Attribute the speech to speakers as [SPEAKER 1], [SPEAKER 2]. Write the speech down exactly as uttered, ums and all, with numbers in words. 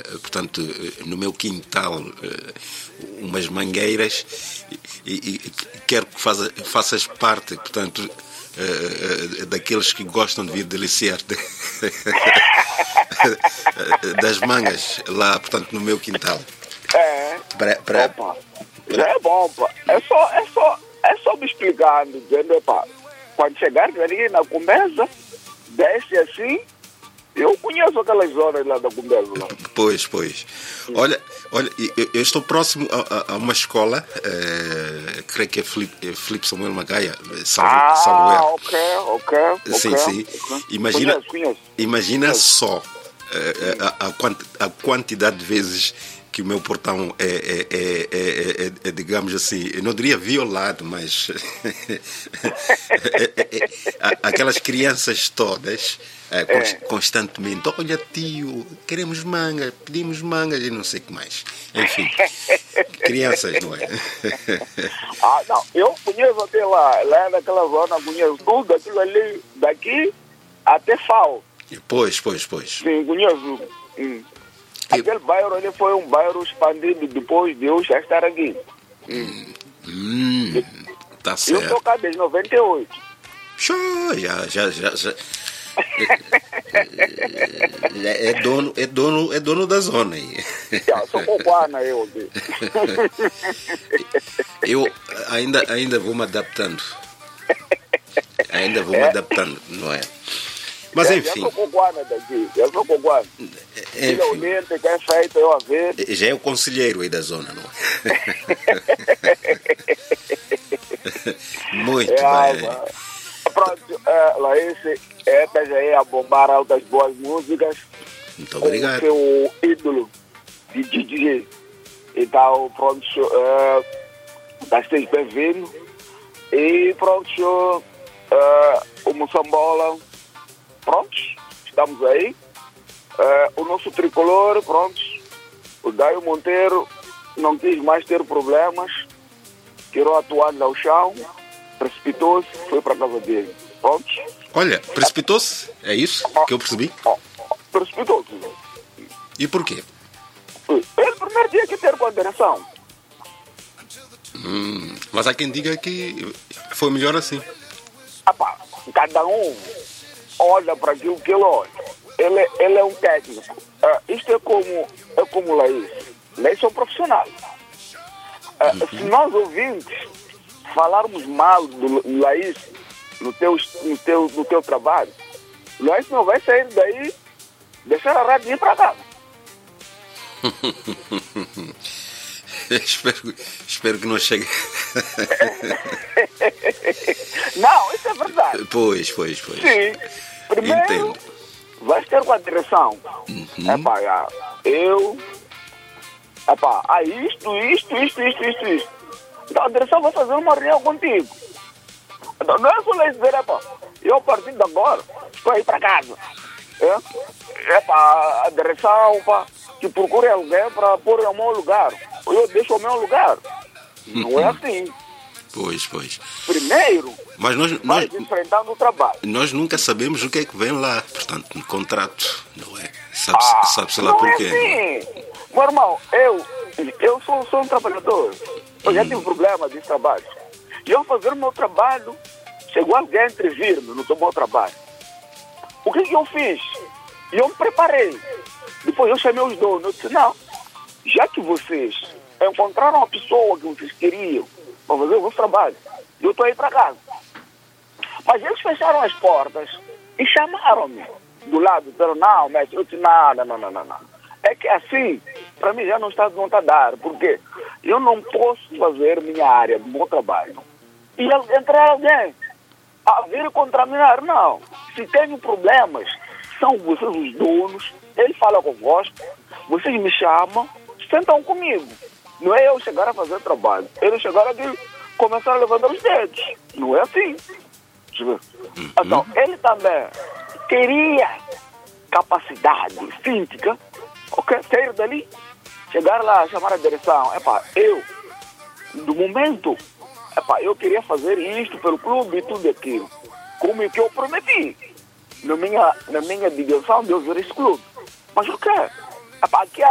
[SPEAKER 1] uh, portanto, uh, no meu quintal uh, umas mangueiras e, e, e quero que faça, faças parte, portanto, uh, uh, daqueles que gostam de vir deliciar de, das mangas lá, portanto, no meu quintal.
[SPEAKER 2] É.
[SPEAKER 1] Pra, pra,
[SPEAKER 2] Opa, já é bom, pá. É só, é só, é só me explicando, dizendo, pá, quando chegar ali na conversa, desce assim, eu conheço aquelas zonas lá da conversa. Lá.
[SPEAKER 1] Pois, pois. Olha, olha, eu, eu estou próximo a, a, a uma escola, é, creio que é Filipe, Filipe Samuel Magaia, salvo,
[SPEAKER 2] ah,
[SPEAKER 1] salvo
[SPEAKER 2] ok, ok.
[SPEAKER 1] Sim,
[SPEAKER 2] okay,
[SPEAKER 1] sim.
[SPEAKER 2] Okay.
[SPEAKER 1] Imagina,
[SPEAKER 2] conheço, conheço.
[SPEAKER 1] imagina
[SPEAKER 2] conheço.
[SPEAKER 1] só a, a, a, quanti, a quantidade de vezes que o meu portão é, é, é, é, é, é digamos assim, eu não diria violado, mas aquelas crianças todas é, const, constantemente, olha tio, queremos manga, pedimos manga e não sei o que mais. Enfim, crianças, não é?
[SPEAKER 2] Ah, não, eu conheço até lá, lá naquela zona, conheço tudo, aquilo ali, daqui até Fal.
[SPEAKER 1] Pois, pois, pois.
[SPEAKER 2] Sim, conheço. Hum. Aquele bairro ali foi um bairro expandido depois de eu já estar aqui.
[SPEAKER 1] Hum, hum, tá certo.
[SPEAKER 2] Eu estou cá desde noventa e oito.
[SPEAKER 1] Show, já, já, já, já. É, é dono, é dono, é dono da zona aí.
[SPEAKER 2] Já, sou coguana eu aqui.
[SPEAKER 1] Eu ainda, ainda vou me adaptando. Ainda vou me
[SPEAKER 2] é.
[SPEAKER 1] adaptando, não é? Mas
[SPEAKER 2] é,
[SPEAKER 1] enfim.
[SPEAKER 2] Eu sou coguana daqui, eu sou coguana. Filha Oriente, que é feito, eu a ver.
[SPEAKER 1] Já é o conselheiro aí da zona, não é? Muito
[SPEAKER 2] é,
[SPEAKER 1] bem.
[SPEAKER 2] Pronto, é, Laís, é, esteja aí a bombar altas boas músicas.
[SPEAKER 1] Muito obrigado.
[SPEAKER 2] Com o seu ídolo de D J. Então, pronto, é, está sempre bem-vindo. E pronto, é, o Moçambola. Prontos, estamos aí. Uh, o nosso tricolor, prontos. O Daio Monteiro não quis mais ter problemas. Tirou a toalha ao chão, precipitou-se, foi para a casa dele. Prontos.
[SPEAKER 1] Olha, precipitou-se? É isso que eu percebi?
[SPEAKER 2] Oh, oh, precipitou-se.
[SPEAKER 1] E porquê?
[SPEAKER 2] Ele primeiro dia que ter condenação.
[SPEAKER 1] Hum, mas há quem diga que foi melhor assim.
[SPEAKER 2] Ah pá, cada um olha para aquilo que ele olha. Ele, ele é um técnico. Uh, isto é como, é como Laís. Laís é um profissional. Uh, uhum. Se nós ouvintes falarmos mal do Laís no teu, no, teu, no teu trabalho, Laís não vai sair daí, deixar a rádio ir para casa.
[SPEAKER 1] espero, espero que não chegue.
[SPEAKER 2] Não, isso é verdade.
[SPEAKER 1] Pois, pois, pois.
[SPEAKER 2] Sim. Primeiro,
[SPEAKER 1] entendo.
[SPEAKER 2] Vais ter com a direção.
[SPEAKER 1] Uhum.
[SPEAKER 2] Epá, eu. Epá, ah, isto, isto, isto, isto, isto, isto. Então a direção vai fazer uma reunião contigo. Então não é só lhe dizer, epá, eu a partir de agora estou aí para casa. É? Epá, a direção, pá, que procure alguém para pôr ao meu lugar. Eu deixo ao meu lugar. Não é assim.
[SPEAKER 1] Pois, pois.
[SPEAKER 2] Primeiro,
[SPEAKER 1] mas nós,
[SPEAKER 2] nós
[SPEAKER 1] nós
[SPEAKER 2] enfrentando o trabalho.
[SPEAKER 1] Nós nunca sabemos o que é que vem lá, portanto, no contrato, não é? Sabe-se
[SPEAKER 2] ah,
[SPEAKER 1] sabe lá
[SPEAKER 2] não
[SPEAKER 1] porquê.
[SPEAKER 2] É assim. Meu irmão, eu, eu sou, sou um trabalhador. Eu já hum. tive problema de trabalho. E eu fazer o meu trabalho, chegou alguém intervir-me no meu trabalho. O que, que eu fiz? Eu me preparei. Depois eu chamei os donos. Eu disse, não, já que vocês encontraram a pessoa que vocês queriam para fazer o vosso trabalho, eu estou aí para casa. Mas eles fecharam as portas e chamaram-me do lado. Disseram, não, mestre, eu disse, nada, não, não, não, não. É que assim, para mim já não está, não está a dar, porque eu não posso fazer minha área do meu trabalho e entrar alguém a vir contaminar. Não. Se tenho problemas, são vocês os donos, ele fala convosco, vocês me chamam, sentam comigo. Não é eu chegar a fazer trabalho, ele chegar aqui começar a levantar os dedos. Não é assim. Uhum. Então, ele também teria capacidade física, ok, sair dali, chegar lá, chamar a direção. Epá, eu, do momento, epá, eu queria fazer isto pelo clube e tudo aquilo, como que eu prometi, na minha, na minha direção de eu ver esse clube. Mas o que? Epá, aqui há